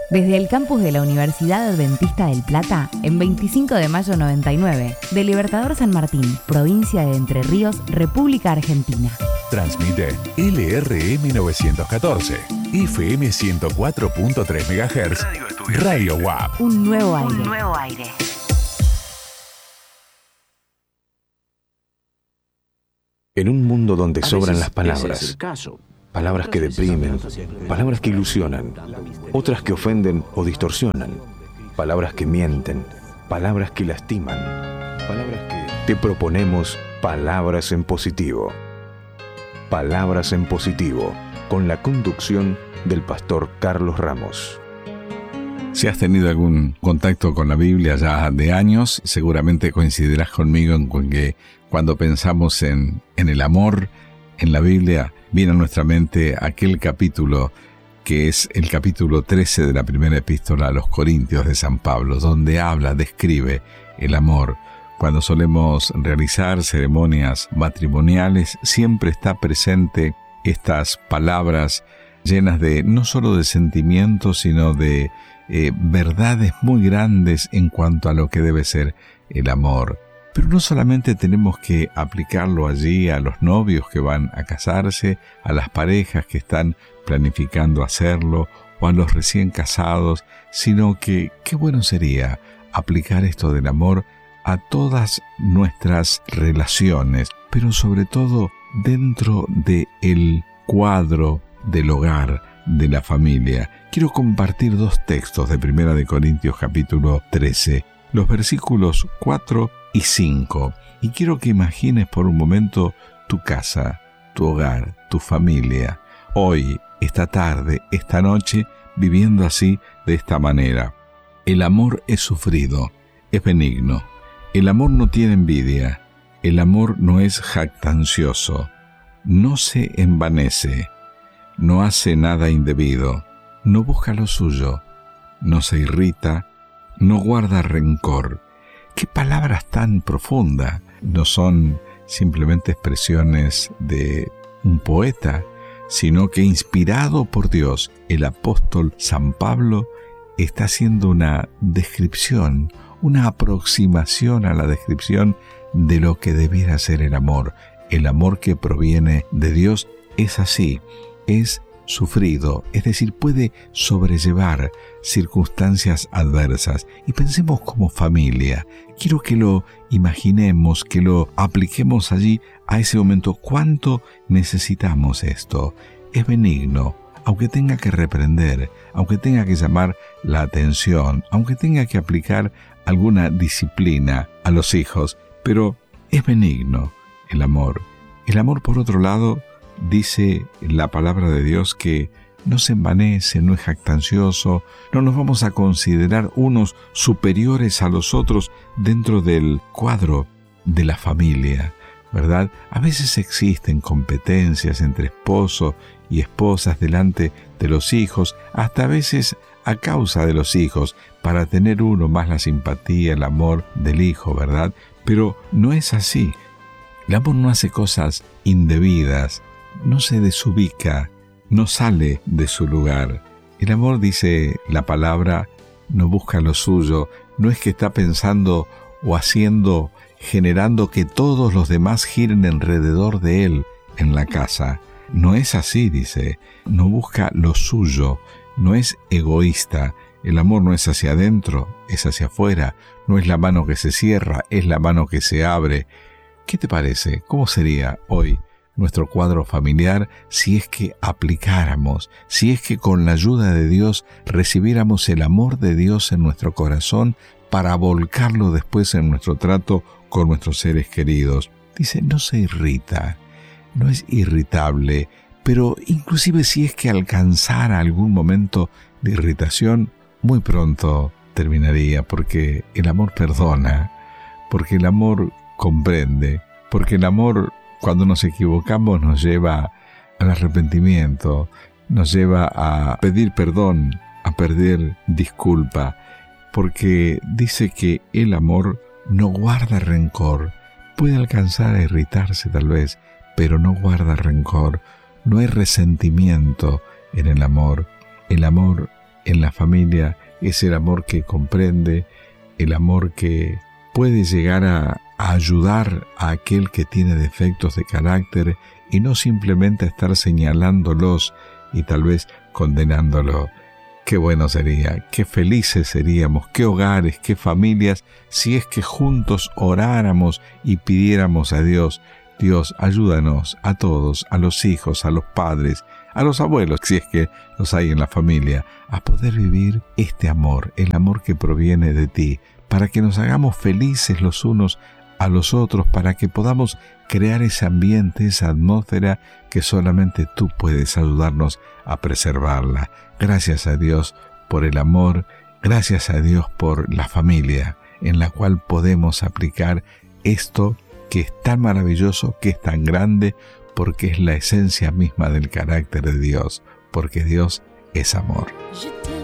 Desde el campus de la Universidad Adventista del Plata, en 25 de mayo 99, de Libertador San Martín, provincia de Entre Ríos, República Argentina. Transmite LRM 914, FM 104.3 MHz, Radio WAP. Un nuevo aire. Un nuevo aire. En un mundo donde sobran las palabras, palabras que deprimen, palabras que ilusionan, otras que ofenden o distorsionan, palabras que mienten, palabras que lastiman, palabras que... Te proponemos Palabras en Positivo. Palabras en Positivo, con la conducción del pastor Carlos Ramos. Si has tenido algún contacto con la Biblia ya de años, seguramente coincidirás conmigo en que cuando pensamos en el amor en la Biblia, viene a nuestra mente aquel capítulo que es el capítulo 13 de la primera epístola a los Corintios de San Pablo, donde describe el amor. Cuando solemos realizar ceremonias matrimoniales, siempre está presente estas palabras llenas de no solo de sentimientos, sino de verdades muy grandes en cuanto a lo que debe ser el amor. Pero no solamente tenemos que aplicarlo allí a los novios que van a casarse, a las parejas que están planificando hacerlo o a los recién casados, sino que qué bueno sería aplicar esto del amor a todas nuestras relaciones, pero sobre todo dentro del cuadro del hogar, de la familia. Quiero compartir dos textos de 1 Corintios capítulo 13, los versículos 4 y 5. Y quiero que imagines por un momento tu casa, tu hogar, tu familia, hoy, esta tarde, esta noche, viviendo así, de esta manera. El amor es sufrido, es benigno. El amor no tiene envidia. El amor no es jactancioso. No se envanece. No hace nada indebido. No busca lo suyo. No se irrita. No guarda rencor. ¡Qué palabras tan profundas! No son simplemente expresiones de un poeta, sino que inspirado por Dios, el apóstol San Pablo está haciendo una descripción, una aproximación a la descripción de lo que debiera ser el amor. El amor que proviene de Dios es así, es sufrido, es decir, puede sobrellevar circunstancias adversas. Y pensemos como familia. Quiero que lo imaginemos, que lo apliquemos allí a ese momento. ¿Cuánto necesitamos esto? Es benigno, aunque tenga que reprender, aunque tenga que llamar la atención, aunque tenga que aplicar alguna disciplina a los hijos, pero es benigno el amor. El amor, por otro lado, dice la palabra de Dios que no se envanece, no es jactancioso, no nos vamos a considerar unos superiores a los otros dentro del cuadro de la familia, ¿verdad? A veces existen competencias entre esposos y esposas delante de los hijos, hasta a veces a causa de los hijos, para tener uno más la simpatía, el amor del hijo, ¿verdad? Pero no es así. El amor no hace cosas indebidas, no se desubica, no sale de su lugar. El amor, dice la palabra, no busca lo suyo, no es que está pensando o haciendo, generando que todos los demás giren alrededor de él en la casa. No es así, dice, no busca lo suyo, no es egoísta. El amor no es hacia adentro, es hacia afuera, no es la mano que se cierra, es la mano que se abre. ¿Qué te parece? ¿Cómo sería hoy nuestro cuadro familiar si es que aplicáramos, si es que con la ayuda de Dios recibiéramos el amor de Dios en nuestro corazón para volcarlo después en nuestro trato con nuestros seres queridos? Dice, no se irrita, no es irritable, pero inclusive si es que alcanzara algún momento de irritación, muy pronto terminaría, porque el amor perdona, porque el amor comprende, porque el amor, cuando nos equivocamos, nos lleva al arrepentimiento, nos lleva a pedir perdón, a pedir disculpa, porque dice que el amor no guarda rencor. Puede alcanzar a irritarse tal vez, pero no guarda rencor. No hay resentimiento en el amor. El amor en la familia es el amor que comprende, el amor que puede llegar a ayudar a aquel que tiene defectos de carácter y no simplemente estar señalándolos y tal vez condenándolo. Qué bueno sería, qué felices seríamos, qué hogares, qué familias, si es que juntos oráramos y pidiéramos a Dios: Dios, ayúdanos a todos, a los hijos, a los padres, a los abuelos, si es que los hay en la familia, a poder vivir este amor, el amor que proviene de ti, para que nos hagamos felices los unos a los otros, para que podamos crear ese ambiente, esa atmósfera que solamente tú puedes ayudarnos a preservarla. Gracias a Dios por el amor, gracias a Dios por la familia, en la cual podemos aplicar esto que es tan maravilloso, que es tan grande, porque es la esencia misma del carácter de Dios, porque Dios es amor.